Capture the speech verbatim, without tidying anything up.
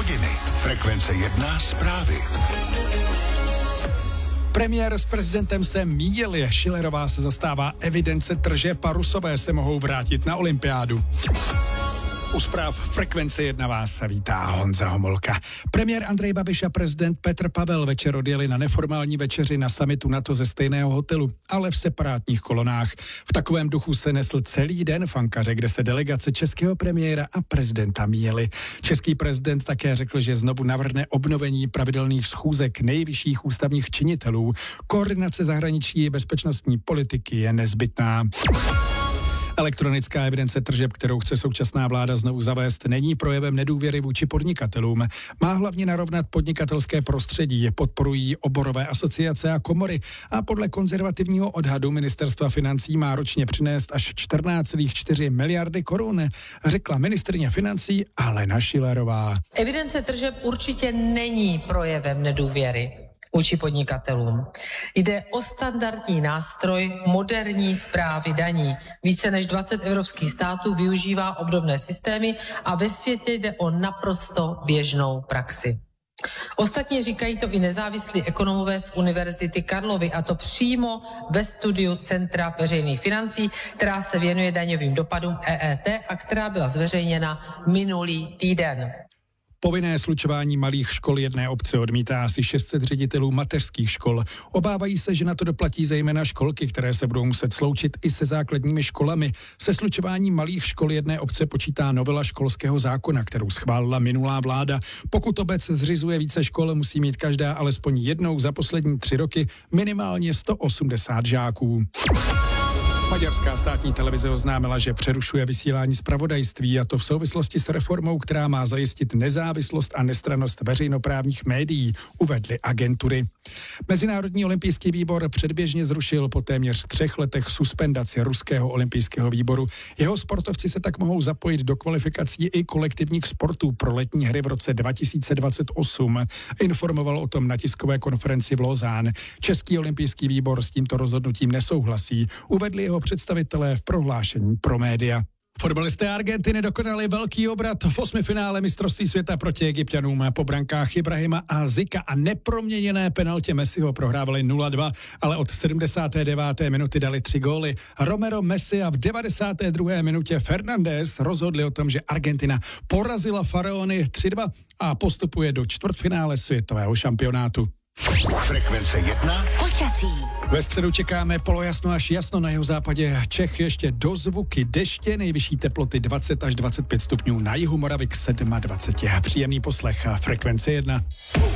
hodiny. Frekvence jedna zprávy. Premiér s prezidentem se mýlili. Schillerová se zastává evidence tržeb a Rusové se mohou vrátit na olympiádu. U zpráv Frekvence jedna vás vítá Honza Homolka. Premiér Andrej Babiš a prezident Petr Pavel večer odjeli na neformální večeři na summitu NATO ze stejného hotelu, ale v separátních kolonách. V takovém duchu se nesl celý den v Ankaře, kde se delegace českého premiéra a prezidenta míjeli. Český prezident také řekl, že znovu navrhne obnovení pravidelných schůzek nejvyšších ústavních činitelů. Koordinace zahraniční bezpečnostní politiky je nezbytná. Elektronická evidence tržeb, kterou chce současná vláda znovu zavést, není projevem nedůvěry vůči podnikatelům. Má hlavně narovnat podnikatelské prostředí, podporují oborové asociace a komory a podle konzervativního odhadu ministerstva financí má ročně přinést až čtrnáct celá čtyři miliardy korun, řekla ministryně financí Alena Schillerová. Evidence tržeb určitě není projevem nedůvěry vůči podnikatelům. Jde o standardní nástroj moderní správy daní. Více než dvacet evropských států využívá obdobné systémy a ve světě jde o naprosto běžnou praxi. Ostatně říkají to i nezávislí ekonomové z Univerzity Karlovy, a to přímo ve studiu Centra veřejných financí, která se věnuje daňovým dopadům E E T a která byla zveřejněna minulý týden. Povinné slučování malých škol jedné obce odmítá asi šest set ředitelů mateřských škol. Obávají se, že na to doplatí zejména školky, které se budou muset sloučit i se základními školami. Se slučováním malých škol jedné obce počítá novela školského zákona, kterou schválila minulá vláda. Pokud obec zřizuje více škol, musí mít každá alespoň jednou za poslední tři roky minimálně sto osmdesát žáků. Maďarská státní televize oznámila, že přerušuje vysílání zpravodajství, a to v souvislosti s reformou, která má zajistit nezávislost a nestrannost veřejnoprávních médií, uvedly agentury. Mezinárodní olympijský výbor předběžně zrušil po téměř třech letech suspendaci ruského olympijského výboru. Jeho sportovci se tak mohou zapojit do kvalifikací i kolektivních sportů pro letní hry v roce dva tisíce dvacet osm. Informoval o tom na tiskové konferenci v Lausanne. Český olympijský výbor s tímto rozhodnutím nesouhlasí, uvedli jeho představitelé v prohlášení pro média. Fotbalisté Argentiny dokonali velký obrat v osmifinále mistrovství světa proti Egypťanům. Po brankách Ibrahima a Zika a neproměněné penaltě Messiho prohrávali nula dva, ale od sedmdesáté deváté minuty dali tři góly. Romero, Messi a v devadesáté druhé minutě Fernandes rozhodli o tom, že Argentina porazila Faraony tři dva a postupuje do čtvrtfinále světového šampionátu. Frekvence jedna. Počasí. Ve středu čekáme polojasno až jasno, na jihozápadě Čech ještě dozvuky deště, nejvyšší teploty dvacet až dvacet pět stupňů, na jihu Moravy k dvacet sedm. Příjemný poslech. Frekvence jedna.